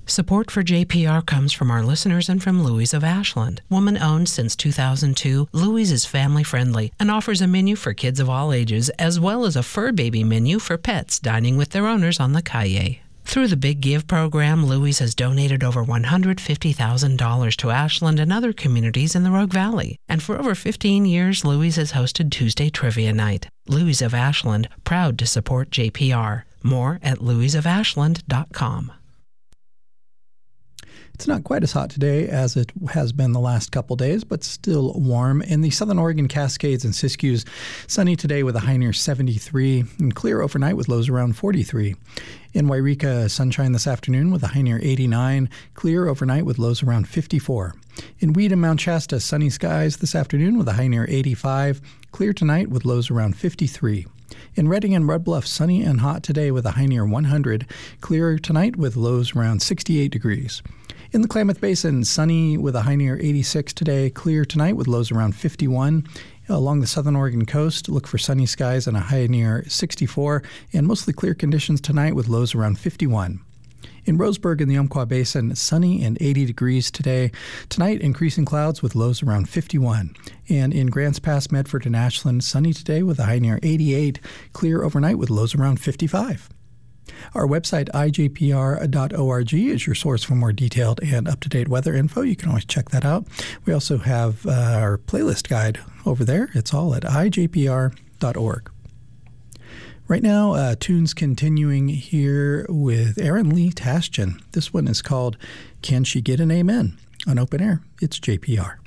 Support for JPR comes from our listeners and from Louise of Ashland. Woman-owned since 2002, Louise is family-friendly and offers a menu for kids of all ages, as well as a fur baby menu for pets dining with their owners on the calle. Through the Big Give program, Louise has donated over $150,000 to Ashland and other communities in the Rogue Valley. And for over 15 years, Louise has hosted Tuesday Trivia Night. Louise of Ashland, proud to support JPR. More at louiseofashland.com. It's not quite as hot today as it has been the last couple days, but still warm. In the Southern Oregon Cascades and Siskiyous, sunny today with a high near 73 and clear overnight with lows around 43. In Wairika, sunshine this afternoon with a high near 89, clear overnight with lows around 54. In Weed and Mount Shasta, sunny skies this afternoon with a high near 85, clear tonight with lows around 53. In Redding and Red Bluff, sunny and hot today with a high near 100, clear tonight with lows around 68 degrees. In the Klamath Basin, sunny with a high near 86 today, clear tonight with lows around 51. Along the southern Oregon coast, look for sunny skies and a high near 64, and mostly clear conditions tonight with lows around 51. In Roseburg in the Umpqua Basin, sunny and 80 degrees today. Tonight, increasing clouds with lows around 51. And in Grants Pass, Medford, and Ashland, sunny today with a high near 88, clear overnight with lows around 55. Our website, ijpr.org, is your source for more detailed and up-to-date weather info. You can always check that out. We also have our playlist guide over there. It's all at ijpr.org. Right now, tunes continuing here with Aaron Lee Tasjan. This one is called Can She Get an Amen? On Open Air, it's JPR.